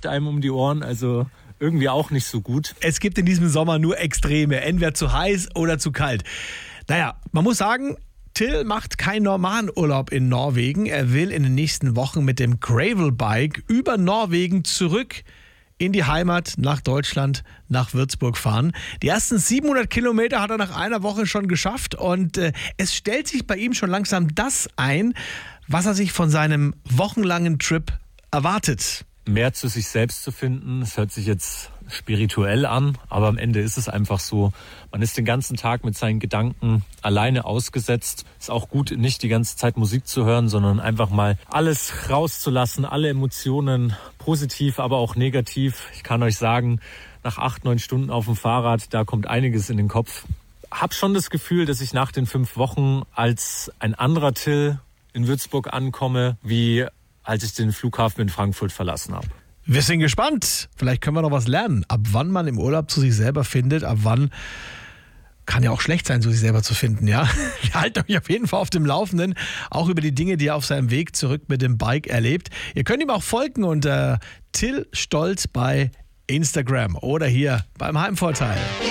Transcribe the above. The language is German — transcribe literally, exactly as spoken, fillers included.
fliegt einem um die Ohren, also irgendwie auch nicht so gut. Es gibt in diesem Sommer nur Extreme, entweder zu heiß oder zu kalt. Naja, man muss sagen, Till macht keinen normalen Urlaub in Norwegen. Er will in den nächsten Wochen mit dem Gravelbike über Norwegen zurück in die Heimat, nach Deutschland, nach Würzburg fahren. Die ersten siebenhundert Kilometer hat er nach einer Woche schon geschafft und äh, es stellt sich bei ihm schon langsam das ein, was er sich von seinem wochenlangen Trip erwartet. Mehr zu sich selbst zu finden, das hört sich jetzt spirituell an, aber am Ende ist es einfach so, man ist den ganzen Tag mit seinen Gedanken alleine ausgesetzt. Ist auch gut, nicht die ganze Zeit Musik zu hören, sondern einfach mal alles rauszulassen, alle Emotionen, positiv, aber auch negativ. Ich kann euch sagen, nach acht, neun Stunden auf dem Fahrrad, da kommt einiges in den Kopf. Hab schon das Gefühl, dass ich nach den fünf Wochen als ein anderer Till in Würzburg ankomme, wie als ich den Flughafen in Frankfurt verlassen habe. Wir sind gespannt. Vielleicht können wir noch was lernen. Ab wann man im Urlaub zu sich selber findet, ab wann kann ja auch schlecht sein, zu sich selber zu finden, ja. Wir halten euch auf jeden Fall auf dem Laufenden, auch über die Dinge, die er auf seinem Weg zurück mit dem Bike erlebt. Ihr könnt ihm auch folgen unter Till Stolz bei Instagram oder hier beim Heimvorteil.